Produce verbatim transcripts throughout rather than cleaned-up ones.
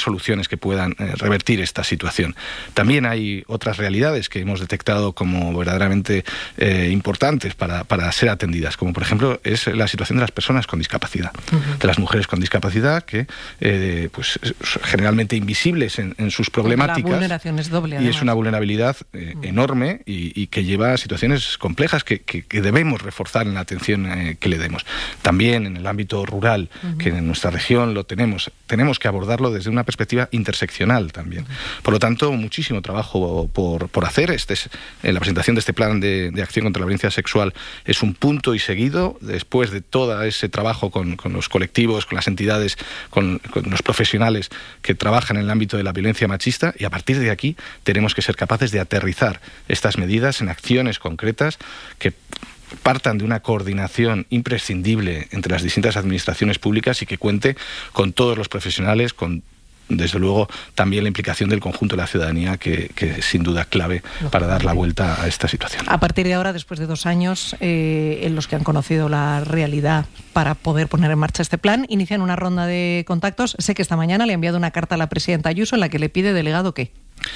soluciones que puedan eh, revertir esta situación. También hay otras realidades que hemos detectado como verdaderamente eh, importantes para, para ser atendidas, como por ejemplo es la situación de las personas con discapacidad, uh-huh. de las mujeres con discapacidad que eh, pues generalmente invisibles en, en sus problemáticas. La vulneración es doble, y es una vulnerabilidad eh, uh-huh. enorme y, y que lleva a situaciones complejas que, que, que debemos reforzar en la atención eh, que le demos. También en el ámbito rural, uh-huh. que en nuestra región lo tenemos, tenemos que abordarlo desde una perspectiva interseccional también. Uh-huh. Por lo tanto, muchísimo trabajo por, por hacer. Este es, eh, la presentación de este plan de, de acción contra la violencia sexual es un punto y seguido después de todo ese trabajo con, con los colectivos, con las entidades, con, con los profesionales que trabajan en el ámbito de la violencia machista, y a partir de aquí tenemos que ser capaces de aterrizar estas medidas en acciones concretas que partan de una coordinación imprescindible entre las distintas administraciones públicas y que cuente con todos los profesionales, con desde luego también la implicación del conjunto de la ciudadanía, que, que es sin duda clave para dar la vuelta a esta situación. A partir de ahora, después de dos años eh, en los que han conocido la realidad para poder poner en marcha este plan, inician una ronda de contactos. Sé que esta mañana le ha enviado una carta a la presidenta Ayuso en la que le pide, delegado, ¿qué?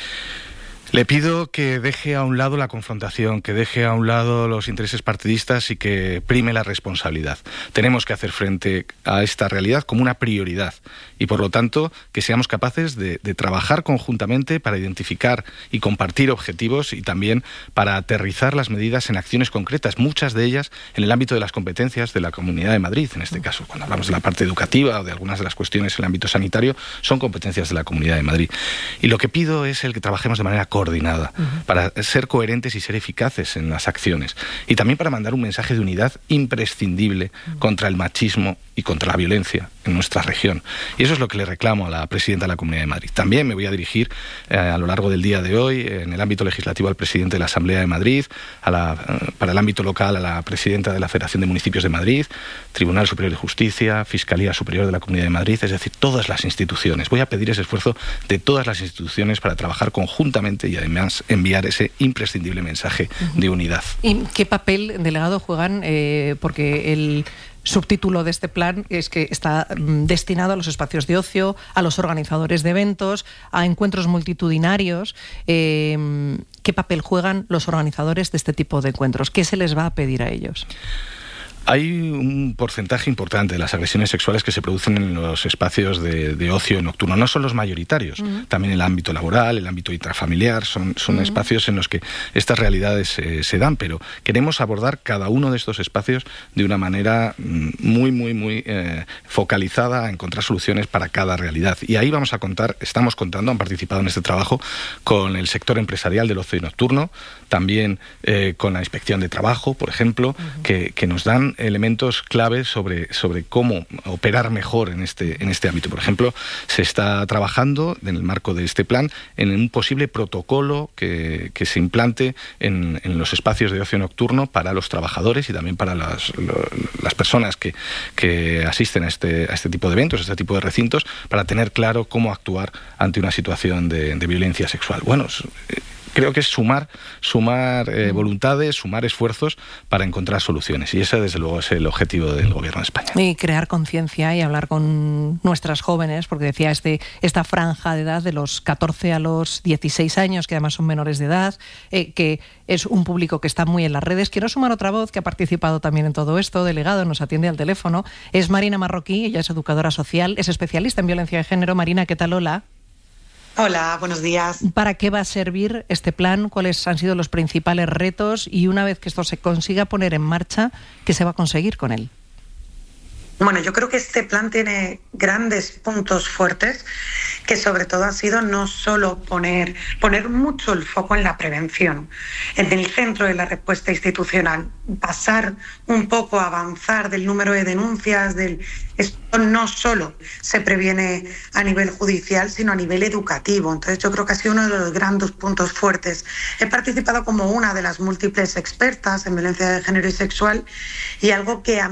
Le pido que deje a un lado la confrontación, que deje a un lado los intereses partidistas y que prime la responsabilidad. Tenemos que hacer frente a esta realidad como una prioridad y, por lo tanto, que seamos capaces de, de trabajar conjuntamente para identificar y compartir objetivos y también para aterrizar las medidas en acciones concretas, muchas de ellas en el ámbito de las competencias de la Comunidad de Madrid, en este caso. Cuando hablamos de la parte educativa o de algunas de las cuestiones en el ámbito sanitario, son competencias de la Comunidad de Madrid. Y lo que pido es el que trabajemos de manera coordinada, uh-huh. para ser coherentes y ser eficaces en las acciones. Y también para mandar un mensaje de unidad imprescindible uh-huh. contra el machismo y contra la violencia en nuestra región. Y eso es lo que le reclamo a la presidenta de la Comunidad de Madrid. También me voy a dirigir eh, a lo largo del día de hoy, eh, en el ámbito legislativo, al presidente de la Asamblea de Madrid, a la, eh, para el ámbito local, a la presidenta de la Federación de Municipios de Madrid, Tribunal Superior de Justicia, Fiscalía Superior de la Comunidad de Madrid, es decir, todas las instituciones. Voy a pedir ese esfuerzo de todas las instituciones para trabajar conjuntamente y además enviar ese imprescindible mensaje uh-huh. de unidad. ¿Y qué papel, delegado, juegan? Eh, porque el subtítulo de este plan es que está mm, destinado a los espacios de ocio, a los organizadores de eventos, a encuentros multitudinarios. Eh, ¿Qué papel juegan los organizadores de este tipo de encuentros? ¿Qué se les va a pedir a ellos? Hay un porcentaje importante de las agresiones sexuales que se producen en los espacios de, de ocio nocturno. No son los mayoritarios, uh-huh. también el ámbito laboral, el ámbito intrafamiliar, son, son uh-huh. espacios en los que estas realidades eh, se dan, pero queremos abordar cada uno de estos espacios de una manera muy, muy, muy eh, focalizada a encontrar soluciones para cada realidad. Y ahí vamos a contar, estamos contando, han participado en este trabajo con el sector empresarial del ocio nocturno, también eh, con la Inspección de Trabajo, por ejemplo, uh-huh. que, que nos dan elementos claves sobre, sobre cómo operar mejor en este, en este ámbito. Por ejemplo, se está trabajando en el marco de este plan en un posible protocolo que, que se implante en, en los espacios de ocio nocturno para los trabajadores y también para las, lo, las personas que, que asisten a este, a este tipo de eventos, a este tipo de recintos, para tener claro cómo actuar ante una situación de, de violencia sexual. Bueno, creo que es sumar, sumar eh, voluntades, sumar esfuerzos para encontrar soluciones. Y ese, desde luego, es el objetivo del Gobierno de España. Y crear conciencia y hablar con nuestras jóvenes, porque decía este, esta franja de edad de los catorce a los dieciséis años, que además son menores de edad, eh, que es un público que está muy en las redes. Quiero sumar otra voz que ha participado también en todo esto, delegado, nos atiende al teléfono. Es Marina Marroquí, ella es educadora social, es especialista en violencia de género. Marina, ¿qué tal? Hola. Hola, buenos días. ¿Para qué va a servir este plan? ¿Cuáles han sido los principales retos? Y una vez que esto se consiga poner en marcha, ¿qué se va a conseguir con él? Bueno, yo creo que este plan tiene grandes puntos fuertes, que sobre todo ha sido no solo poner, poner mucho el foco en la prevención, en el centro de la respuesta institucional, pasar un poco, avanzar del número de denuncias, del esto no solo se previene a nivel judicial, sino a nivel educativo. Entonces yo creo que ha sido uno de los grandes puntos fuertes. He participado como una de las múltiples expertas en violencia de género y sexual, y algo que a mí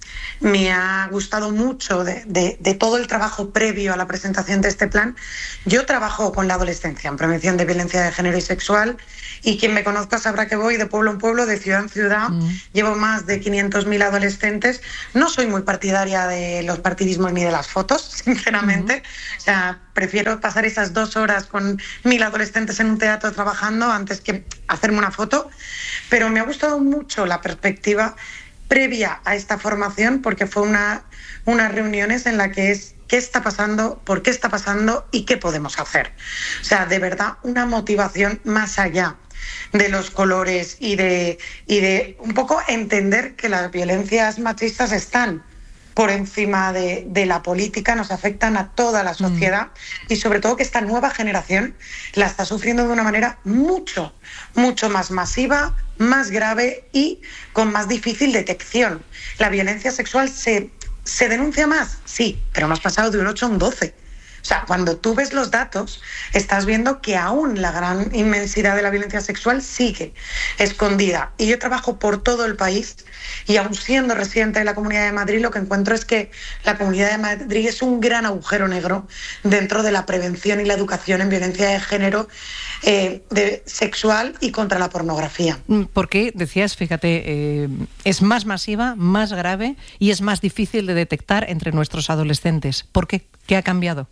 me ha gustado mucho de, de, de todo el trabajo previo a la presentación de este plan. Yo trabajo con la adolescencia en prevención de violencia de género y sexual, y quien me conozca sabrá que voy de pueblo en pueblo, de ciudad en ciudad. Mm. Llevo más de quinientos mil adolescentes. No soy muy partidaria de los partidismos ni de las fotos, sinceramente. Mm. O sea, prefiero pasar esas dos horas con mil adolescentes en un teatro trabajando antes que hacerme una foto. Pero me ha gustado mucho la perspectiva previa a esta formación, porque fue una, unas reuniones en las que es qué está pasando, por qué está pasando y qué podemos hacer. O sea, de verdad, una motivación más allá de los colores y de, y de un poco entender que las violencias machistas están por encima de, de la política, nos afectan a toda la sociedad, mm. y sobre todo que esta nueva generación la está sufriendo de una manera mucho, mucho más masiva, más grave y con más difícil detección. La violencia sexual se, se denuncia más, sí, pero hemos pasado de un ocho a un doce. O sea, cuando tú ves los datos, estás viendo que aún la gran inmensidad de la violencia sexual sigue escondida. Y yo trabajo por todo el país, y aún siendo residente de la Comunidad de Madrid, lo que encuentro es que la Comunidad de Madrid es un gran agujero negro dentro de la prevención y la educación en violencia de género, eh, de, sexual y contra la pornografía. Porque, decías, fíjate, eh, es más masiva, más grave y es más difícil de detectar entre nuestros adolescentes. ¿Por qué? ¿Qué ha cambiado?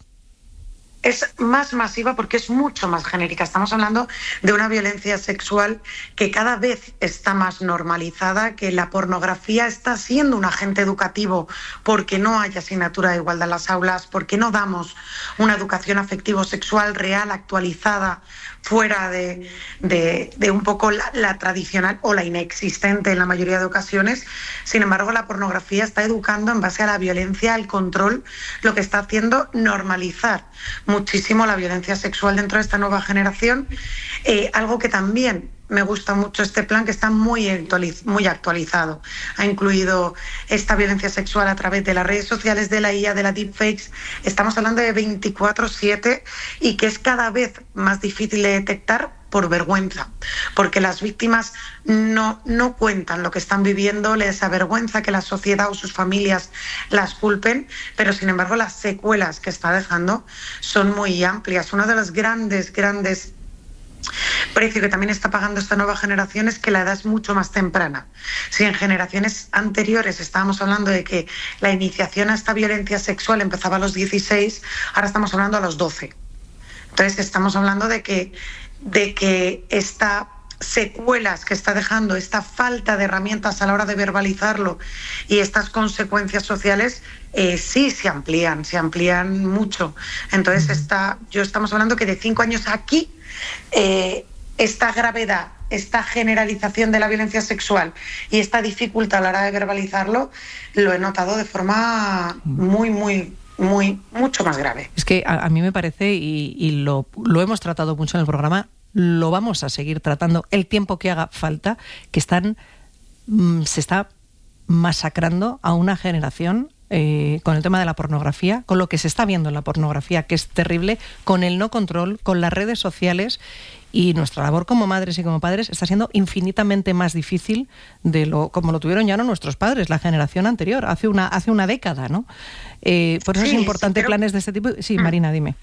Es más masiva porque es mucho más genérica. Estamos hablando de una violencia sexual que cada vez está más normalizada, que la pornografía está siendo un agente educativo porque no hay asignatura de igualdad en las aulas, porque no damos una educación afectivo-sexual real, actualizada, fuera de, de, de un poco la, la tradicional o la inexistente en la mayoría de ocasiones. Sin embargo, la pornografía está educando en base a la violencia, al control, lo que está haciendo normalizar muchísimo la violencia sexual dentro de esta nueva generación. Eh, algo que también me gusta mucho este plan, que está muy, actualiz- muy actualizado. Ha incluido esta violencia sexual a través de las redes sociales, de la I A, de la deepfakes. Estamos hablando de veinticuatro siete, y que es cada vez más difícil de detectar por vergüenza, porque las víctimas no, no cuentan lo que están viviendo, les avergüenza que la sociedad o sus familias las culpen, pero sin embargo las secuelas que está dejando son muy amplias. Uno de los grandes, grandes precio que también está pagando esta nueva generación es que la edad es mucho más temprana. Si en generaciones anteriores estábamos hablando de que la iniciación a esta violencia sexual empezaba a los dieciséis, ahora estamos hablando a los doce. Entonces estamos hablando de que, de que estas secuelas que está dejando, esta falta de herramientas a la hora de verbalizarlo y estas consecuencias sociales eh, sí se amplían, se amplían mucho. Entonces está, yo estamos hablando que de cinco años aquí, Eh, esta gravedad, esta generalización de la violencia sexual y esta dificultad a la hora de verbalizarlo, lo he notado de forma muy, muy, muy, mucho más grave. Es que a, a mí me parece, y, y lo, lo hemos tratado mucho en el programa, lo vamos a seguir tratando el tiempo que haga falta, que están, mmm, se está masacrando a una generación Eh, con el tema de la pornografía, con lo que se está viendo en la pornografía, que es terrible, con el no control, con las redes sociales, y nuestra labor como madres y como padres está siendo infinitamente más difícil de lo como lo tuvieron ya no nuestros padres, la generación anterior, hace una, hace una década, ¿no? Eh, por eso sí, es importante sí, creo... planes de este tipo. Sí, Marina, dime.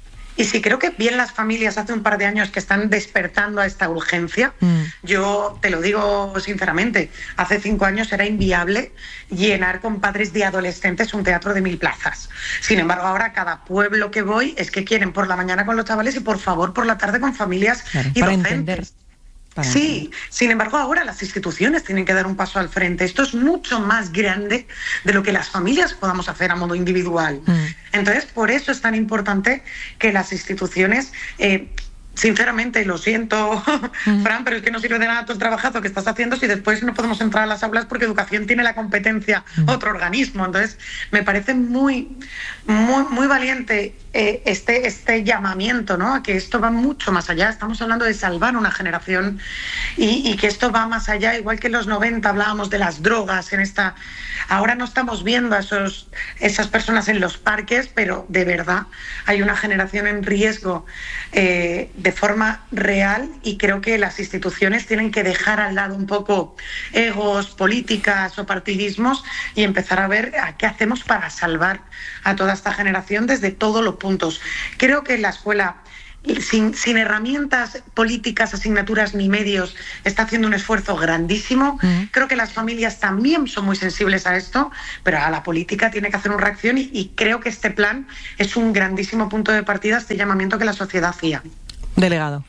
Y sí, creo que bien las familias hace un par de años que están despertando a esta urgencia. Mm. Yo te lo digo sinceramente, hace cinco años era inviable llenar con padres de adolescentes un teatro de mil plazas. Sin embargo, ahora cada pueblo que voy es que quieren por la mañana con los chavales y por favor por la tarde con familias, claro, y para docentes. Entender. Para sí, entender. Sin embargo, ahora las instituciones tienen que dar un paso al frente. Esto es mucho más grande de lo que las familias podamos hacer a modo individual. Mm. Entonces, por eso es tan importante que las instituciones... Eh, Sinceramente, lo siento, mm. Fran, pero es que no sirve de nada todo el trabajazo que estás haciendo si después no podemos entrar a las aulas porque educación tiene la competencia mm. otro organismo. Entonces, me parece muy, muy, muy valiente eh, este, este llamamiento, ¿no? A que esto va mucho más allá. Estamos hablando de salvar una generación y, y que esto va más allá. Igual que en los noventa hablábamos de las drogas en esta... Ahora no estamos viendo a esos, esas personas en los parques, pero de verdad hay una generación en riesgo eh, de forma real, y creo que las instituciones tienen que dejar al lado un poco egos, políticas o partidismos y empezar a ver a qué hacemos para salvar a toda esta generación desde todos los puntos. Creo que la escuela, Sin, sin herramientas políticas, asignaturas ni medios, está haciendo un esfuerzo grandísimo. Uh-huh. Creo que las familias también son muy sensibles a esto, pero a la política tiene que hacer una reacción y, y creo que este plan es un grandísimo punto de partida, este llamamiento que la sociedad hacía. Delegado.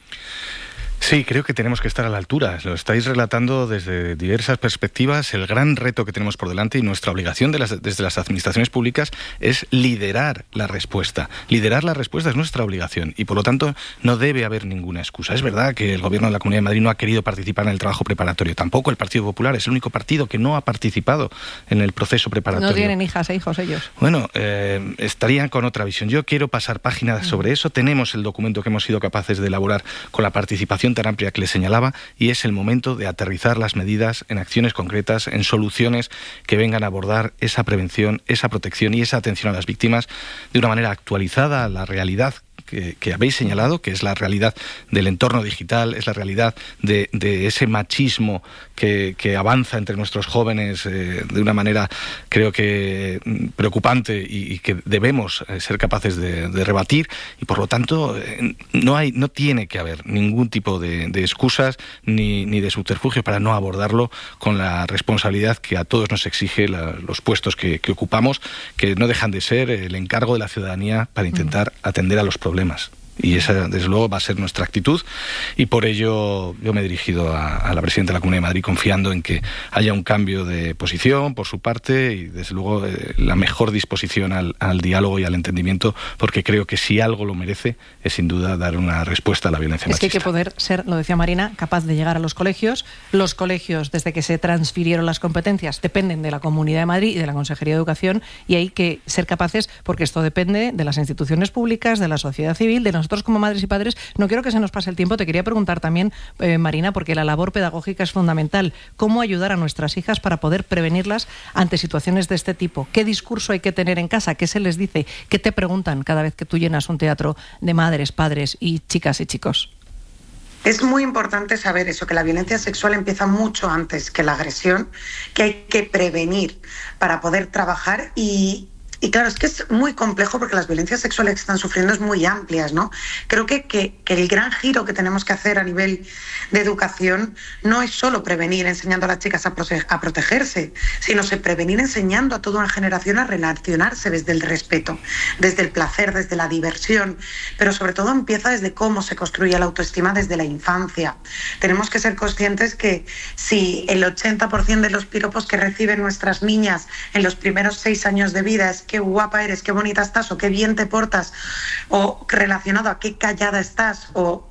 Sí, creo que tenemos que estar a la altura. Lo estáis relatando desde diversas perspectivas. El gran reto que tenemos por delante y nuestra obligación de las, desde las administraciones públicas es liderar la respuesta. Liderar la respuesta es nuestra obligación y, por lo tanto, no debe haber ninguna excusa. Es verdad que el Gobierno de la Comunidad de Madrid no ha querido participar en el trabajo preparatorio. Tampoco el Partido Popular. Es el único partido que no ha participado en el proceso preparatorio. No tienen hijas e hijos ellos. Bueno, eh, estarían con otra visión. Yo quiero pasar páginas sobre eso. Tenemos el documento que hemos sido capaces de elaborar con la participación tan amplia que le señalaba, y es el momento de aterrizar las medidas en acciones concretas, en soluciones que vengan a abordar esa prevención, esa protección y esa atención a las víctimas de una manera actualizada a la realidad que, que habéis señalado, que es la realidad del entorno digital, es la realidad de, de ese machismo que, que avanza entre nuestros jóvenes eh, de una manera, creo que preocupante, y, y que debemos eh, ser capaces de, de rebatir, y por lo tanto eh, no hay, no tiene que haber ningún tipo de, de excusas ni, ni de subterfugio para no abordarlo con la responsabilidad que a todos nos exige la, los puestos que, que ocupamos, que no dejan de ser el encargo de la ciudadanía para intentar atender a los problemas. Y esa, desde luego, va a ser nuestra actitud, y por ello yo me he dirigido a, a la presidenta de la Comunidad de Madrid confiando en que haya un cambio de posición por su parte y, desde luego, eh, la mejor disposición al, al diálogo y al entendimiento, porque creo que si algo lo merece es, sin duda, dar una respuesta a la violencia machista. Es que hay que poder ser, lo decía Marina, capaz de llegar a los colegios. Los colegios, desde que se transfirieron las competencias, dependen de la Comunidad de Madrid y de la Consejería de Educación, y hay que ser capaces, porque esto depende de las instituciones públicas, de la sociedad civil, de nosotros como madres y padres. No quiero que se nos pase el tiempo. Te quería preguntar también, eh, Marina, porque la labor pedagógica es fundamental. ¿Cómo ayudar a nuestras hijas para poder prevenirlas ante situaciones de este tipo? ¿Qué discurso hay que tener en casa? ¿Qué se les dice? ¿Qué te preguntan cada vez que tú llenas un teatro de madres, padres y chicas y chicos? Es muy importante saber eso, que la violencia sexual empieza mucho antes que la agresión, que hay que prevenir para poder trabajar. Y Y claro, es que es muy complejo porque las violencias sexuales que están sufriendo es muy amplias, ¿no? Creo que, que, que el gran giro que tenemos que hacer a nivel de educación no es solo prevenir enseñando a las chicas a, prote- a protegerse, sino se prevenir enseñando a toda una generación a relacionarse desde el respeto, desde el placer, desde la diversión, pero sobre todo empieza desde cómo se construye la autoestima desde la infancia. Tenemos que ser conscientes que si el ochenta por ciento de los piropos que reciben nuestras niñas en los primeros seis años de vida es qué guapa eres, qué bonita estás, o qué bien te portas, o relacionado a qué callada estás, o,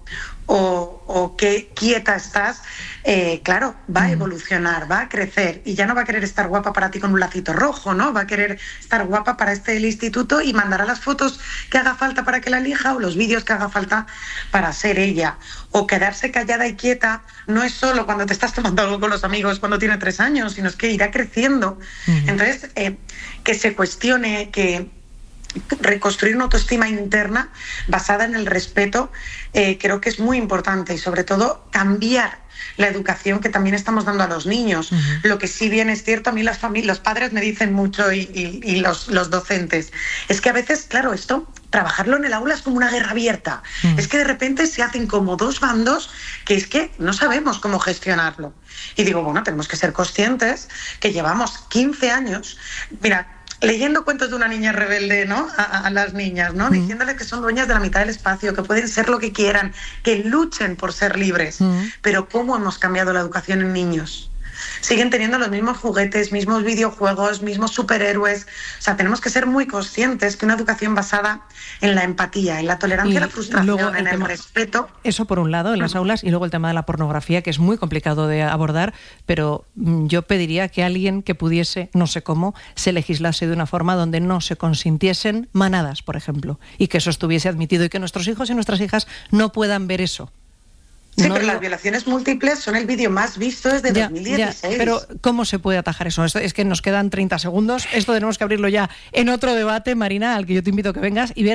o, o qué quieta estás, eh, claro, va a evolucionar, va a crecer, y ya no va a querer estar guapa para ti con un lacito rojo, ¿no? Va a querer estar guapa para este del instituto y mandará las fotos que haga falta para que la elija, o los vídeos que haga falta para ser ella. O quedarse callada y quieta no es solo cuando te estás tomando algo con los amigos cuando tiene tres años, sino es que irá creciendo. Uh-huh. Entonces, eh, que se cuestione, que reconstruir una autoestima interna basada en el respeto, eh, creo que es muy importante, y sobre todo cambiar la educación que también estamos dando a los niños. Uh-huh. Lo que sí bien es cierto, a mí las familias, los padres me dicen mucho, y, y, y los, los docentes, es que a veces, claro, esto, trabajarlo en el aula es como una guerra abierta. Uh-huh. Es que de repente se hacen como dos bandos que es que no sabemos cómo gestionarlo. Y digo, bueno, tenemos que ser conscientes que llevamos quince años, mira, leyendo cuentos de una niña rebelde, ¿no? A, a las niñas, ¿no? Mm. Diciéndoles que son dueñas de la mitad del espacio, que pueden ser lo que quieran, que luchen por ser libres. Mm. Pero ¿cómo hemos cambiado la educación en niños? Siguen teniendo los mismos juguetes, mismos videojuegos, mismos superhéroes. O sea, tenemos que ser muy conscientes que una educación basada en la empatía, en la tolerancia, y la frustración, el en tema, el respeto. Eso por un lado, en las aulas, y luego el tema de la pornografía, que es muy complicado de abordar, pero yo pediría que alguien que pudiese, no sé cómo, se legislase de una forma donde no se consintiesen manadas, por ejemplo, y que eso estuviese admitido, y que nuestros hijos y nuestras hijas no puedan ver eso. Sí, no pero lo... las violaciones múltiples son el vídeo más visto desde ya, dos mil dieciséis. Ya, pero ¿cómo se puede atajar eso? Esto, es que nos quedan treinta segundos. Esto tenemos que abrirlo ya en otro debate, Marina, al que yo te invito a que vengas, y ver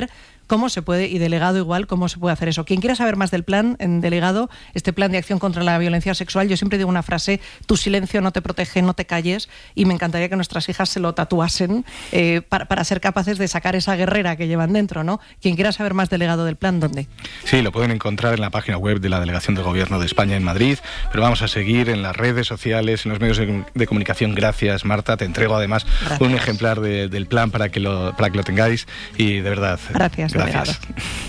cómo se puede, y delegado igual, cómo se puede hacer eso. Quien quiera saber más del plan, en delegado, este plan de acción contra la violencia sexual, yo siempre digo una frase: tu silencio no te protege, no te calles, y me encantaría que nuestras hijas se lo tatuasen eh, para, para ser capaces de sacar esa guerrera que llevan dentro, ¿no? Quien quiera saber más, delegado del plan, ¿dónde? Sí, lo pueden encontrar en la página web de la Delegación del Gobierno de España en Madrid, pero vamos a seguir en las redes sociales, en los medios de, de comunicación. Gracias, Marta. Te entrego además Gracias. un ejemplar de, del plan para que, lo, para que lo tengáis, y de verdad, gracias. gracias. Delegado.